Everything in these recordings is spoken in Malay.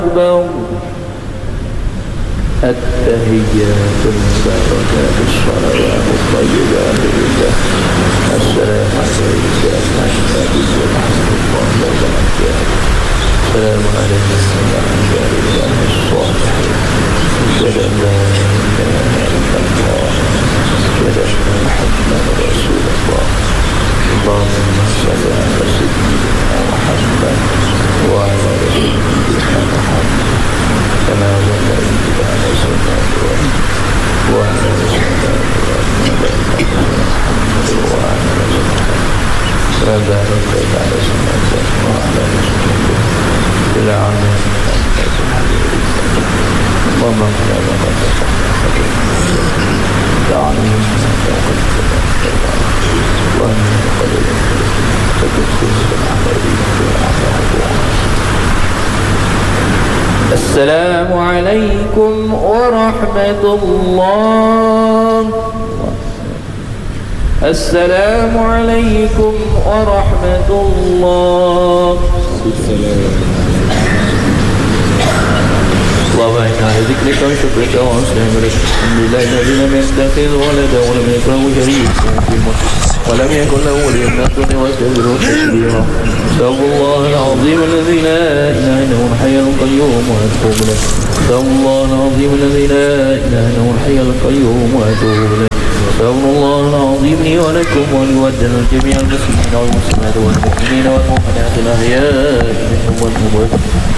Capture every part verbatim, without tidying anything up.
أكبر. التحيات المباركات الصلوات الطيبات لله. السلام عليك أيها النبي ورحمة الله وبركاته. السلام عليكم ورحمة الله الصالحين. أشهد أن لا إله إلا الله أشهد أن محمدا رسول الله. اللهم صل على سيدنا محمد وعلى آل سيدنا محمد كما صليت على سيدنا إبراهيم وعلى آل سيدنا إبراهيم محمد وعلى آل سيدنا وبارك على سيدنا وعلى آل سيدنا في العالمين إنك حميد مجيد. اللهم اغفر لنا ما تقبل دعاني السلام عليكم ورحمة الله. السلام عليكم ورحمة الله. اللهم إنا على ذكرك وشكرك وحسن عبادتك. الحمد لله الذي لم يتخذ ولدا ولم يكن له شريك في الملك ولم يكن له ولي من الذل واستكبره تكبيرا. استغفر الله العظيم الذي لا اله الا هو الحي القيوم واتوب اليه. استغفر الله العظيم الذي لا اله الا هو الحي القيوم واتوب اليه. استغفر الله العظيم لي ولكم وليودن جميع المسلمين والمسلمات والمؤمنين والمؤمنات الاحياء منهم والاموات.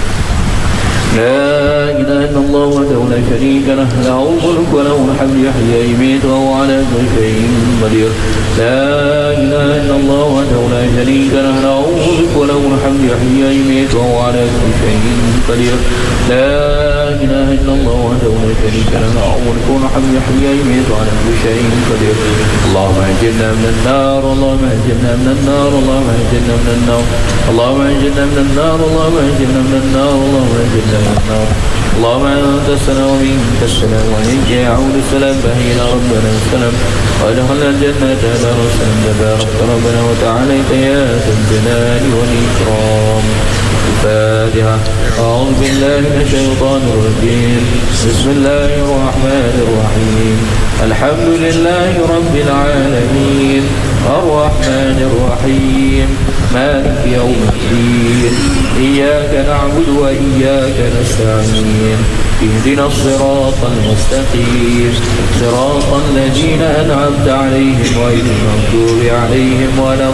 لا إله إلا الله وحده لا شريك له له الملك وله الحمد يحيي ويميت وهو على كل شيء قدير. لا إله إلا الله وحده لا شريك له له الملك وله الحمد يحيي ويميت وهو على كل شيء قدير. لا إله إلا الله وحده لا شريك له له الملك والحمد يحيي ويميت وهو على كل شيء قدير. اللهم أجرنا من النار. اللهم أجرنا من النار. اللهم أجرنا من النار. اللهم أجرنا من النار. اللهم أجرنا من النار. اللهم أجرنا من النار. اللهم أنت السلام ومنك السلام وإليك يعود السلام فهينا ربنا السلام وأدخلنا الجنة دار السلام. تبارك ربنا وتعاليت يا ذا الجلال والإكرام. الفاتحة. أعوذ بالله من الشيطان الرجيم. بسم الله الرحمن الرحيم. الحمد لله رب العالمين الرحمن الرحيم مالك يوم الدين. إياك نعبد وإياك نستعين. اهدنا الصراط المستقيم صراط الذين أنعمت عليهم غير المغضوب عليهم ولا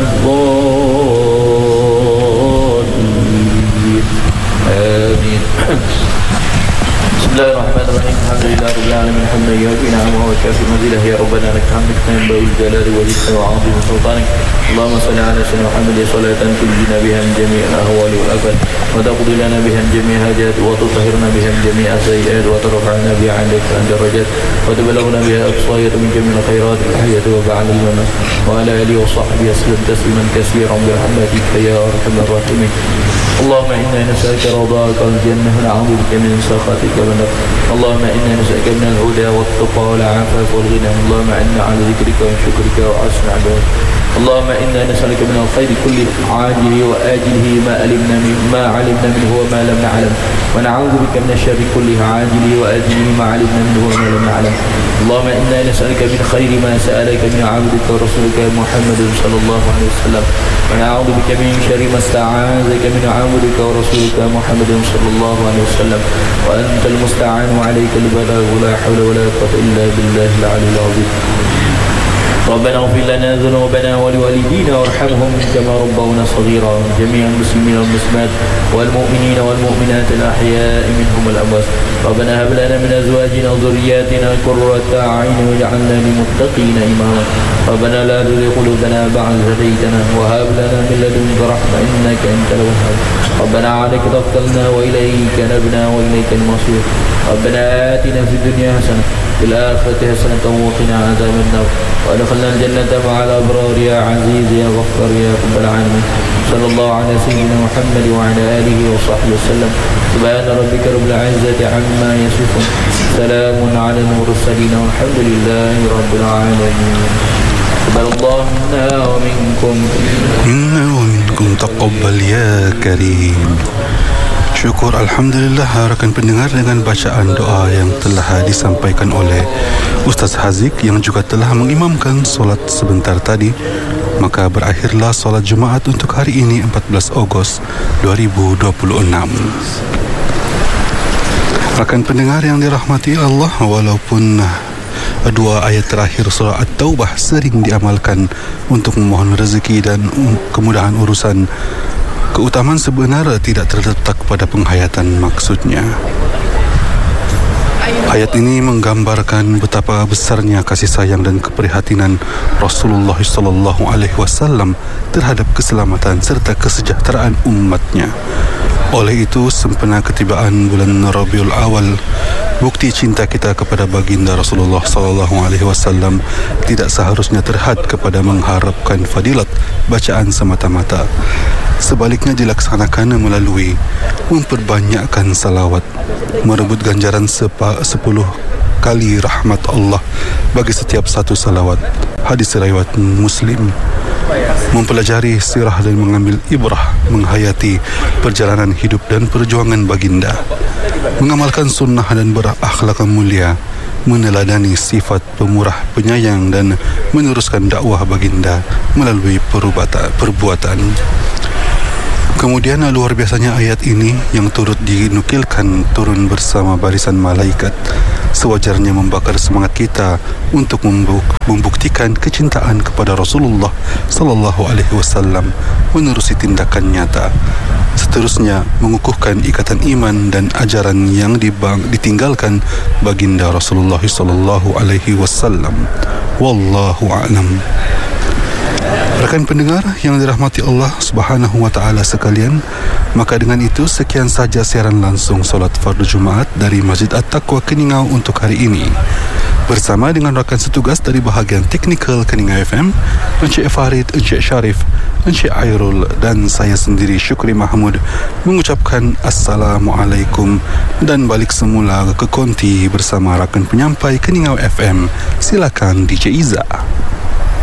الضالين. آمين. بسم الله الرحمن الرحيم. الحمد لله رب العالمين حمدا يوافي نعمه ويكافئ مزيده. يا ربنا لك الحمد كما ينبغي لجلال وجهك وعظيم سلطانك. اللهم صل على سيدنا محمد صلاة تنجينا بها من جميع الأهوال والآفات وتقضي لنا بها من جميع الحاجات وتطهرنا بها من جميع السيئات وترفعنا بها عندك عند الدرجات وتبلغنا بها أقصايا من جميع الخيرات في الحياة وبعد الممات. وعلى آله وصحبه وسلم تسليما كثيرا برحمتك يا أرحم الراحمين. اللهم إنا نسألك رضاك الجنة ونعوذ بك من سخطك والنار. اللهم إنا نسألك من الهدى والتقى والعفاف والغنى. اللهم إنا على ذكرك وشكرك وحسن عبادتك. اللهم إنا نسألك من الخير كله عاجله وآجله ما علمنا منه ما علمنا منه وما لم نعلم ونعوذ بك من الشر كله عاجله وآجله ما علمنا منه وما لم نعلم. اللهم إنا نسألك من خير ما سألك من عبدك ورسولك محمد صلى الله عليه وسلم ونعوذ بك من شر ما استعاذك من عبدك ورسولك محمد صلى الله عليه وسلم وأنت المستعان وعليك البلاغ ولا حول ولا قوة إلا بالله العلي العظيم. ربنا اغفر لنا ذنوبنا ولوالدينا وارحمهم كما ربونا صغيرا. جميع المسلمين والمسلمات والمؤمنين والمؤمنات الأحياء منهم والأموات. ربنا هب لنا من أزواجنا وذرياتنا قرة أعين واجعلنا للمتقين إماما. ربنا لا تزغ قلوبنا بعد إذ هديتنا وهب لنا من لدنك رحمة إنك أنت الوهاب. ربنا عليك توكلنا وإليك نبنا وإليك المصير. ربنا آتنا في الدنيا حسنة في الآخرة حسنة وقنا عذاب النار وادخلنا الجنة مع الأبرار يا عزيز يا غفار يا رب العالمين. صلى الله على سيدنا محمد وعلى آله وصحبه وسلم. سبحان ربك رب العزة عما يصفون. سلام على المرسلين والحمد لله رب العالمين. تقبل الله منا ومنكم منا ومنكم تقبل يا كريم. Syukur Alhamdulillah rakan pendengar dengan bacaan doa yang telah disampaikan oleh Ustaz Haziq yang juga telah mengimamkan solat sebentar tadi. Maka berakhirlah solat Jumaat untuk hari ini empat belas Ogos dua ribu dua puluh enam. Rakan pendengar yang dirahmati Allah, walaupun dua ayat terakhir surah At-Taubah sering diamalkan untuk memohon rezeki dan kemudahan urusan, keutamaan sebenar tidak terletak pada penghayatan maksudnya. Ayat ini menggambarkan betapa besarnya kasih sayang dan keprihatinan Rasulullah sallallahu alaihi wasallam terhadap keselamatan serta kesejahteraan umatnya. Oleh itu, sempena ketibaan bulan Rabiul Awal, bukti cinta kita kepada baginda Rasulullah sallallahu alaihi wasallam tidak seharusnya terhad kepada mengharapkan fadilat bacaan semata-mata. Sebaliknya dilaksanakan melalui memperbanyakkan salawat, merebut ganjaran sepa, sepuluh kali rahmat Allah bagi setiap satu salawat. Hadis riwayat Muslim. Mempelajari sirah dan mengambil ibrah, menghayati perjalanan hidup dan perjuangan baginda, mengamalkan sunnah dan berakhlak mulia, meneladani sifat pemurah penyayang dan meneruskan dakwah baginda melalui perubatan, perbuatan. Kemudian luar biasanya ayat ini yang turut dinukilkan turun bersama barisan malaikat sewajarnya membakar semangat kita untuk membuktikan kecintaan kepada Rasulullah sallallahu alaihi wasallam menerusi tindakan nyata. Seterusnya mengukuhkan ikatan iman dan ajaran yang dibang, ditinggalkan baginda Rasulullah sallallahu alaihi wasallam. Wallahu a'lam. Rakan pendengar yang dirahmati Allah Subhanahu wa taala sekalian, maka dengan itu sekian saja siaran langsung solat fardu Jumaat dari Masjid At-Taqwa Keningau untuk hari ini. Bersama dengan rakan setugas dari bahagian teknikal Keningau F M, Encik Farid, Encik Syarif, Encik Airul dan saya sendiri Syukri Mahmud mengucapkan Assalamualaikum dan balik semula ke konti bersama rakan penyampai Keningau F M. Silakan D J Iza.